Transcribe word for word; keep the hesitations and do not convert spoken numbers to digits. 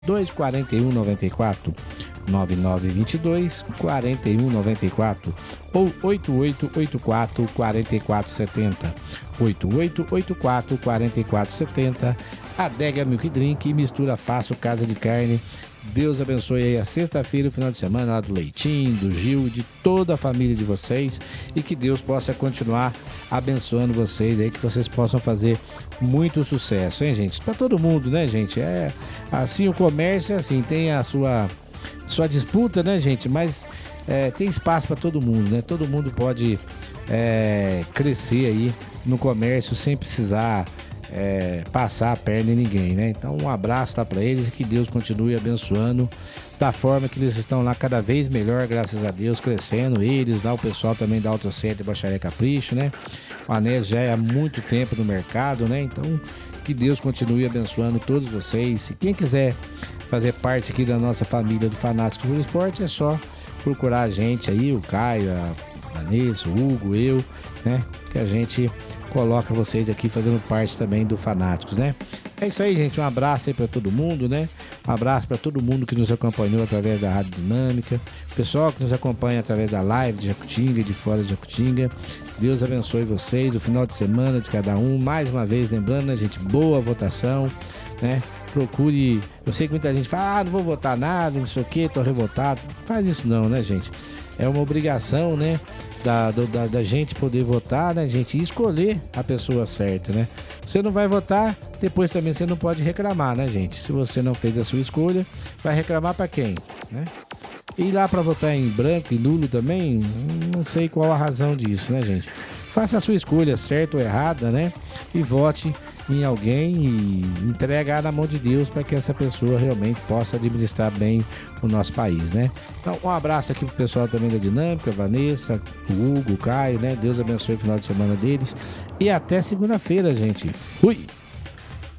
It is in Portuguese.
dois quatro um nove quatro, nove nove dois dois, quatro um nove quatro ou oito oito oito quatro, quatro quatro sete zero, oito oito oito quatro, quatro quatro sete zero. Adega Milk Drink, mistura fácil, casa de carne. Deus abençoe aí a sexta-feira, o final de semana lá do Leitinho, do Gil, de toda a família de vocês, e que Deus possa continuar abençoando vocês aí, que vocês possam fazer muito sucesso, hein, gente? Para todo mundo, né, gente? É assim, o comércio é assim, tem a sua sua disputa, né, gente? Mas é, tem espaço para todo mundo, né? Todo mundo pode é, crescer aí no comércio sem precisar É, passar a perna em ninguém, né? Então um abraço tá para eles e que Deus continue abençoando da forma que eles estão lá cada vez melhor, graças a Deus, crescendo eles, lá o pessoal também da Autocenter e Baixaria Capricho, né? O Anésio já é há muito tempo no mercado, né? Então que Deus continue abençoando todos vocês. E quem quiser fazer parte aqui da nossa família do Fanáticos do Esporte, é só procurar a gente aí, o Caio, a Vanessa, o Hugo, eu, né? Que a gente coloca vocês aqui fazendo parte também do Fanáticos, né? É isso aí, gente. Um abraço aí pra todo mundo, né? Um abraço pra todo mundo que nos acompanhou através da Rádio Dinâmica. Pessoal que nos acompanha através da live de Jacutinga e de fora de Jacutinga. Deus abençoe vocês. O final de semana de cada um. Mais uma vez, lembrando, né, gente? Boa votação, né? Procure... Eu sei que muita gente fala, ah, não vou votar nada, não sei o que, tô revoltado. Faz isso não, né, gente? É uma obrigação, né? Da, da, da gente poder votar, né, gente? E escolher a pessoa certa, né? Você não vai votar, depois também você não pode reclamar, né, gente? Se você não fez a sua escolha, vai reclamar pra quem, né? E lá pra votar em branco e nulo também, não sei qual a razão disso, né, gente? Faça a sua escolha, certa ou errada, né? E vote em alguém e entregar na mão de Deus para que essa pessoa realmente possa administrar bem o nosso país, né? Então, um abraço aqui pro pessoal também da Dinâmica, Vanessa, o Hugo, o Caio, né? Deus abençoe o final de semana deles e até segunda-feira, gente. Fui!